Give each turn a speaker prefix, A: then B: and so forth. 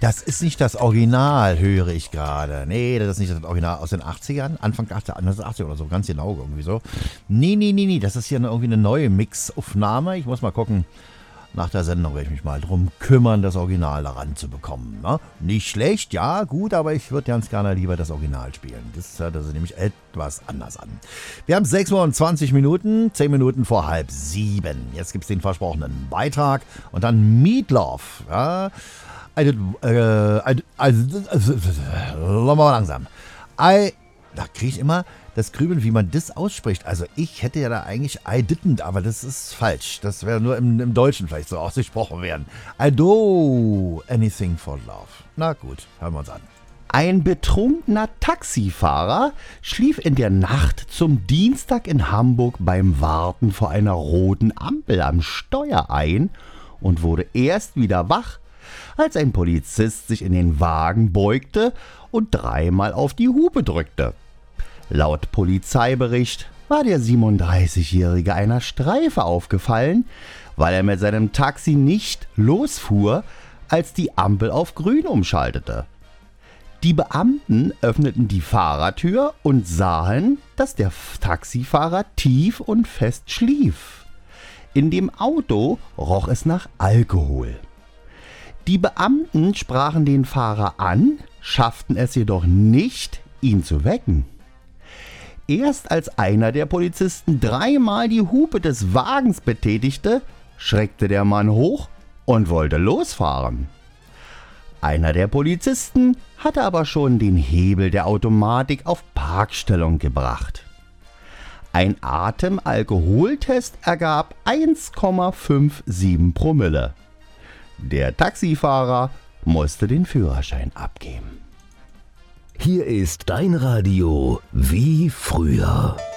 A: Das ist nicht das Original, höre ich gerade. Nee, das ist nicht das Original aus den 80ern, Anfang 1980 oder so, ganz genau irgendwie so. Nee, das ist hier irgendwie eine neue Mixaufnahme. Ich muss mal gucken. Nach der Sendung werde ich mich mal drum kümmern, das Original daran zu bekommen. Ne? Nicht schlecht, ja, gut, aber ich würde ganz gerne lieber das Original spielen. Das hört sich nämlich etwas anders an. Wir haben 6 Uhr und 20 Minuten, 10 Minuten vor 6:30. Jetzt gibt es den versprochenen Beitrag und dann Meatloaf. Ja? Langsam. Da kriege ich immer das Grübeln, wie man das ausspricht. Also ich hätte ja da eigentlich I didn't, aber das ist falsch. Das wäre nur im Deutschen vielleicht so ausgesprochen werden. I do anything for love. Na gut, hören wir uns an.
B: Ein betrunkener Taxifahrer schlief in der Nacht zum Dienstag in Hamburg beim Warten vor einer roten Ampel am Steuer ein und wurde erst wieder wach, als ein Polizist sich in den Wagen beugte und 3-mal auf die Hupe drückte. Laut Polizeibericht war der 37-Jährige einer Streife aufgefallen, weil er mit seinem Taxi nicht losfuhr, als die Ampel auf grün umschaltete. Die Beamten öffneten die Fahrertür und sahen, dass der Taxifahrer tief und fest schlief. In dem Auto roch es nach Alkohol. Die Beamten sprachen den Fahrer an, schafften es jedoch nicht, ihn zu wecken. Erst als einer der Polizisten 3-mal die Hupe des Wagens betätigte, schreckte der Mann hoch und wollte losfahren. Einer der Polizisten hatte aber schon den Hebel der Automatik auf Parkstellung gebracht. Ein Atemalkoholtest ergab 1,57 Promille. Der Taxifahrer musste den Führerschein abgeben.
C: Hier ist dein Radio wie früher.